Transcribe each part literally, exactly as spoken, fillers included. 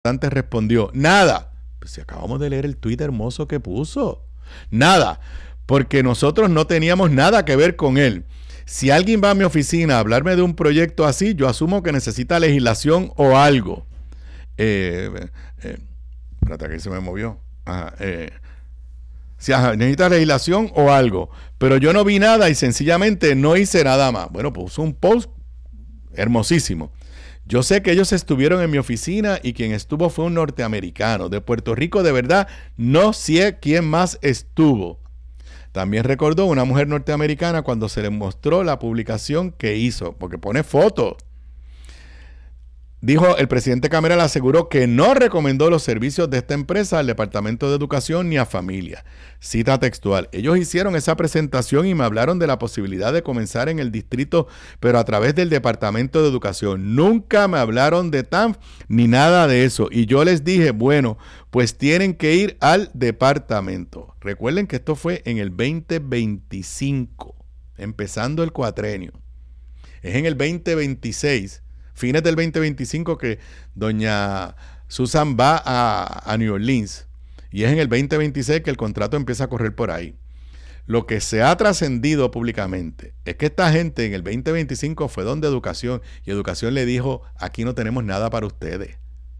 Antes respondió, nada. Pues si acabamos de leer el tuit hermoso que puso. Nada, porque nosotros no teníamos nada que ver con él. Si alguien va a mi oficina a hablarme de un proyecto así, yo asumo que necesita legislación o algo. Eh, eh, espérate, que se me movió. Ajá, eh, si ajá, necesita legislación o algo. Pero yo no vi nada y sencillamente no hice nada más. Bueno, puso un post hermosísimo. Yo sé que ellos estuvieron en mi oficina y quien estuvo fue un norteamericano. De Puerto Rico, de verdad, no sé quién más estuvo. También recordó una mujer norteamericana cuando se le mostró la publicación que hizo, porque pone fotos. Dijo, el presidente Cameral aseguró que no recomendó los servicios de esta empresa al Departamento de Educación ni a familia. Cita textual. Ellos hicieron esa presentación y me hablaron de la posibilidad de comenzar en el distrito, pero a través del Departamento de Educación. Nunca me hablaron de T A N F ni nada de eso. Y yo les dije, bueno, pues tienen que ir al departamento. Recuerden que esto fue en el veinte veinticinco, empezando el cuatrenio. Es en el veinte veintiséis. Fines del veinte veinticinco que doña Susan va a, a New Orleans y es en el veinte veintiséis que el contrato empieza a correr por ahí. Lo que se ha trascendido públicamente es que esta gente en el veinte veinticinco fue donde Educación y Educación le dijo, aquí no tenemos nada para ustedes.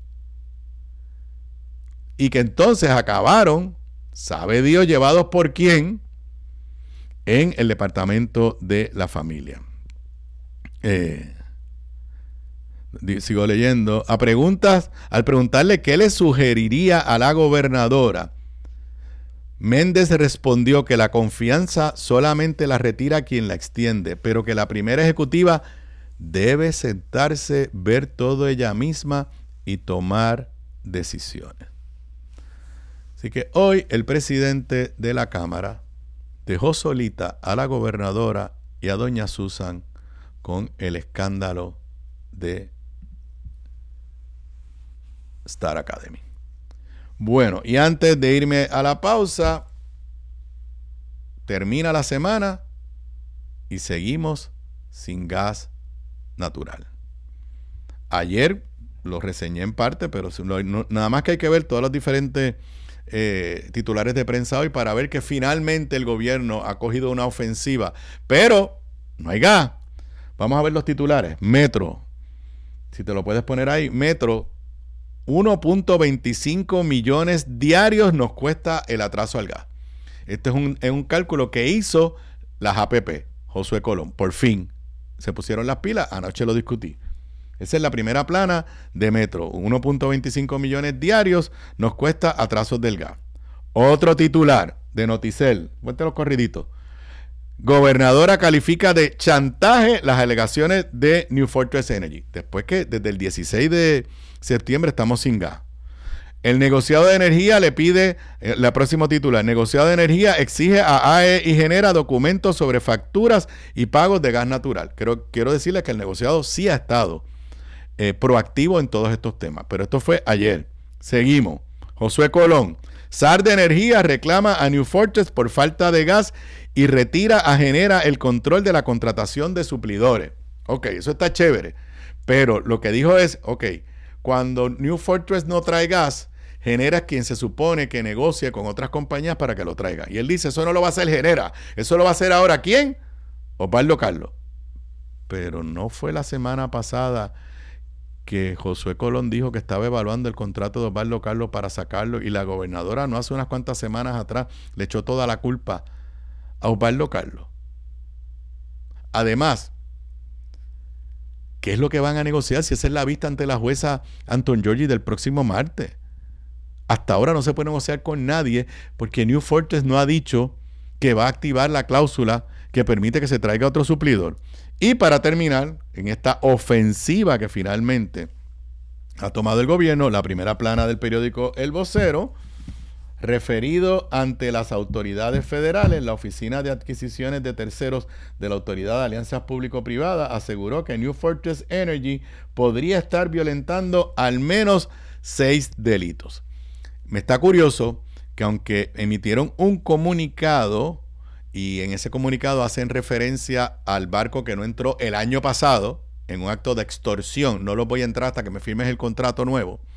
Y que entonces acabaron, sabe Dios, llevados por quién, en el Departamento de la Familia. Eh... Sigo leyendo. A preguntas, al preguntarle qué le sugeriría a la gobernadora, Méndez respondió que la confianza solamente la retira quien la extiende, pero que la primera ejecutiva debe sentarse, ver todo ella misma y tomar decisiones. Así que hoy el presidente de la Cámara dejó solita a la gobernadora y a doña Susan con el escándalo de Star Academy. Bueno, y antes de irme a la pausa, termina la semana y seguimos sin gas natural. Ayer lo reseñé en parte, pero no, no, nada más que hay que ver todos los diferentes eh, titulares de prensa hoy para ver que finalmente el gobierno ha cogido una ofensiva, pero no hay gas. Vamos a ver los titulares. Metro, si te lo puedes poner ahí, Metro, uno punto veinticinco millones diarios nos cuesta el atraso al gas. Este es un, es un cálculo que hizo las A P P, Josué Colón. Por fin se pusieron las pilas, anoche lo discutí. Esa es la primera plana de Metro. uno punto veinticinco millones diarios nos cuesta atrasos del gas. Otro titular de Noticel, cuéntame los corriditos. Gobernadora califica de chantaje las alegaciones de New Fortress Energy. Después que desde el dieciséis de septiembre estamos sin gas. El negociado de energía le pide, eh, la próxima titular, el negociado de energía exige a A E y genera documentos sobre facturas y pagos de gas natural. Quiero, quiero decirles que el negociado sí ha estado eh, proactivo en todos estos temas, pero esto fue ayer. Seguimos. Josué Colón. S A R de Energía reclama a New Fortress por falta de gas y retira a Genera el control de la contratación de suplidores. Ok, eso está chévere. Pero lo que dijo es, ok, cuando New Fortress no trae gas, Genera es quien se supone que negocie con otras compañías para que lo traiga. Y él dice, eso no lo va a hacer Genera. Eso lo va a hacer ahora, ¿quién? Osvaldo Carlos. Pero no fue la semana pasada que Josué Colón dijo que estaba evaluando el contrato de Osvaldo Carlos para sacarlo y la gobernadora no hace unas cuantas semanas atrás le echó toda la culpa a Osvaldo Carlos. Además, ¿qué es lo que van a negociar si esa es la vista ante la jueza Anton Giorgi del próximo martes? Hasta ahora no se puede negociar con nadie porque New Fortress no ha dicho que va a activar la cláusula que permite que se traiga otro suplidor. Y para terminar, en esta ofensiva que finalmente ha tomado el gobierno, la primera plana del periódico El Vocero, referido ante las autoridades federales, la Oficina de Adquisiciones de Terceros de la Autoridad de Alianzas Público-Privadas aseguró que New Fortress Energy podría estar violentando al menos seis delitos. Me está curioso que aunque emitieron un comunicado y en ese comunicado hacen referencia al barco que no entró el año pasado en un acto de extorsión, no los voy a entrar hasta que me firmes el contrato nuevo,